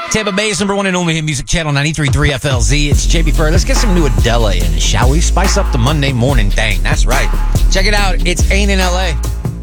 Tampa Bay's number one and only hit music channel, 93.3 FLZ. It's JB Furr. Let's get some new Adele in, shall we? Spice up the Monday morning thing. That's right. Check it out. It's Ain't in LA.